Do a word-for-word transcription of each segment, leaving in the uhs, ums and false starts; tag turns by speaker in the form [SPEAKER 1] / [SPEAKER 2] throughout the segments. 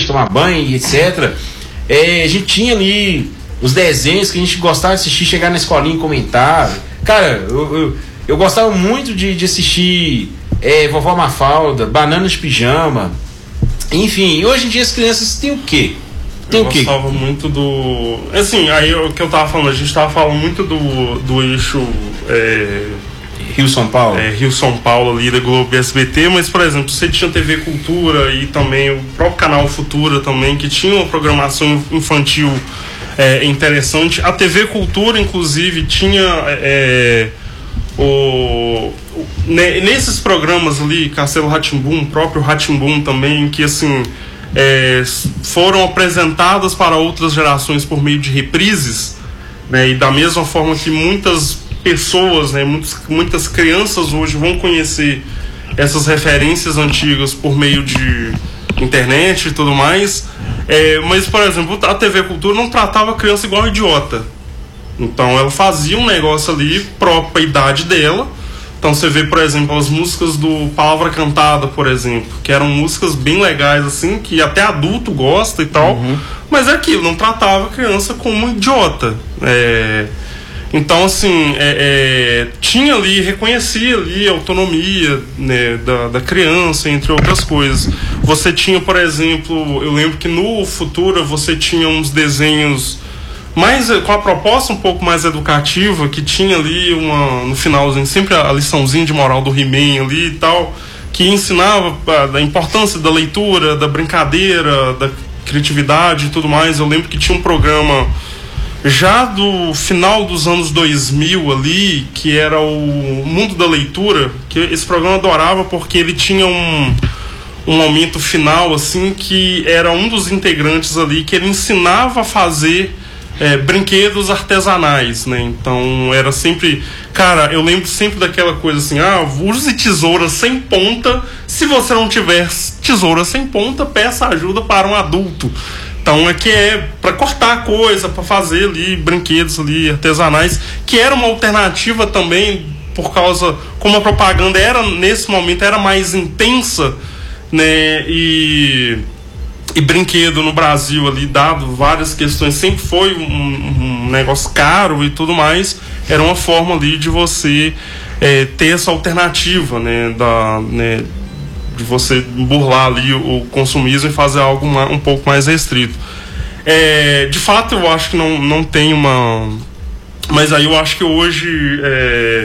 [SPEAKER 1] de tomar banho e etcétera. É, a gente tinha ali os desenhos que a gente gostava de assistir, chegar na escolinha e comentar. Cara, eu, eu, eu gostava muito de, de assistir é, Vovó Mafalda, Banana de Pijama. Enfim, e hoje em dia as crianças têm o quê? Tem
[SPEAKER 2] eu
[SPEAKER 1] o quê?
[SPEAKER 2] gostava muito do... Assim, aí o que eu tava falando, a gente tava falando muito do, do eixo... É...
[SPEAKER 1] Rio-São Paulo?
[SPEAKER 2] É, Rio-São Paulo ali da Globo e S B T, mas, por exemplo, você tinha T V Cultura e também o próprio canal Futura também, que tinha uma programação infantil é, interessante. A T V Cultura, inclusive, tinha é, o, o, nesses programas ali, Castelo Rá-Tim-Bum, o próprio Rá-Tim-Bum também, que assim é, foram apresentadas para outras gerações por meio de reprises, né, e da mesma forma que muitas pessoas, né, muitas, muitas crianças hoje vão conhecer essas referências antigas por meio de internet e tudo mais, é, mas, por exemplo, a T V Cultura não tratava a criança igual idiota. Então ela fazia um negócio ali próprio à idade dela. Então você vê, por exemplo, as músicas do Palavra Cantada, por exemplo, que eram músicas bem legais, assim, que até adulto gosta e tal, uhum. Mas é aquilo, não tratava a criança como idiota. É... Então, assim, é, é, tinha ali, reconhecia ali a autonomia, né, da, da criança, entre outras coisas. Você tinha, por exemplo, eu lembro que no Futura você tinha uns desenhos mais, com a proposta um pouco mais educativa, que tinha ali uma, no finalzinho, sempre a liçãozinha de moral do He-Man ali e tal, que ensinava a, a importância da leitura, da brincadeira, da criatividade e tudo mais. Eu lembro que tinha um programa já do final dos anos dois mil ali, que era o Mundo da Leitura, que esse programa eu adorava porque ele tinha um, um momento final, assim, que era um dos integrantes ali, que ele ensinava a fazer é, brinquedos artesanais, né? Então era sempre, cara, eu lembro sempre daquela coisa assim, ah, use tesoura sem ponta, se você não tiver tesoura sem ponta, peça ajuda para um adulto. Então é que é para cortar coisa, para fazer ali brinquedos ali artesanais, que era uma alternativa também, por causa, como a propaganda era nesse momento era mais intensa, né, e, e brinquedo no Brasil ali, dado várias questões, sempre foi um, um negócio caro e tudo mais, era uma forma ali de você é, ter essa alternativa, né, da, né, de você burlar ali o consumismo e fazer algo um pouco mais restrito. É, de fato, eu acho que não, não tem uma... Mas aí eu acho que hoje é,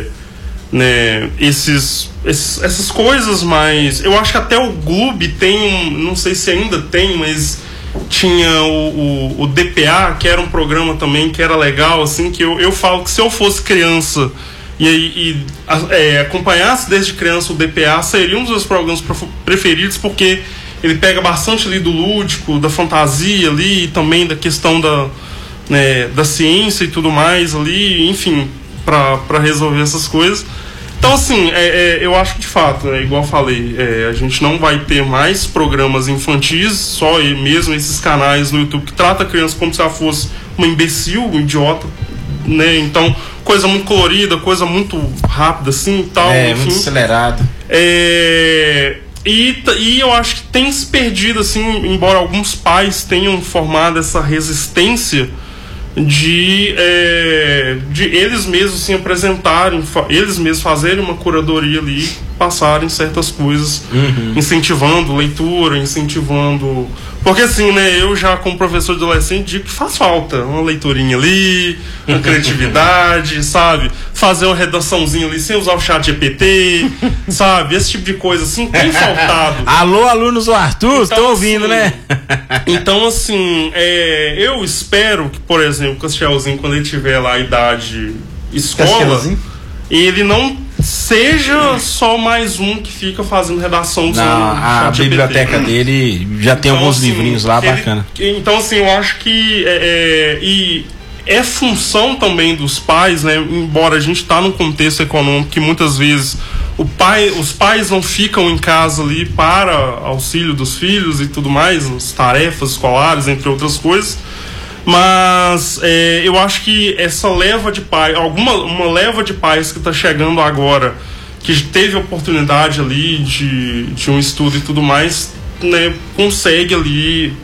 [SPEAKER 2] né, esses, esses, essas coisas mais... Eu acho que até o Gloob tem um... Não sei se ainda tem, mas tinha o, o, o D P A, que era um programa também que era legal, assim, que eu, eu falo que se eu fosse criança e, e é, acompanhasse desde criança o D P A, seria um dos meus programas preferidos, porque ele pega bastante ali do lúdico, da fantasia ali, e também da questão da, né, da ciência e tudo mais ali, enfim, para resolver essas coisas. Então, assim, é, é, eu acho que de fato, é, igual eu falei, é, a gente não vai ter mais programas infantis, só mesmo esses canais no YouTube que trata a criança como se ela fosse uma imbecil, um idiota, né? Então, coisa muito colorida, coisa muito rápida assim e tal.
[SPEAKER 1] É,
[SPEAKER 2] enfim.
[SPEAKER 1] muito acelerado.
[SPEAKER 2] É, e, e eu acho que tem se perdido, assim, embora alguns pais tenham formado essa resistência de, é, de eles mesmos se apresentarem, eles mesmos fazerem uma curadoria ali, passarem certas coisas, uhum. incentivando leitura, incentivando... Porque assim, né, eu já como professor de adolescente digo que faz falta uma leiturinha ali, uma criatividade, sabe? Fazer uma redaçãozinha ali sem usar o chat G P T, sabe? Esse tipo de coisa assim tem faltado.
[SPEAKER 1] Alô, alunos do Arthur, estão então, ouvindo, assim, né?
[SPEAKER 2] Então, assim, é, eu espero que, por exemplo, o Castelzinho, quando ele tiver lá a idade escola, ele não seja só mais um que fica fazendo redação.
[SPEAKER 1] Não, a biblioteca dele já tem então, alguns assim, livrinhos lá ele, bacana.
[SPEAKER 2] Então, assim, eu acho que é, é, e é função também dos pais, né? Embora a gente tá num contexto econômico que muitas vezes o pai, os pais não ficam em casa ali para auxílio dos filhos e tudo mais, as tarefas escolares, entre outras coisas. Mas é, eu acho que essa leva de pais, alguma uma leva de pais que está chegando agora, que teve oportunidade ali de, de um estudo e tudo mais, né, consegue ali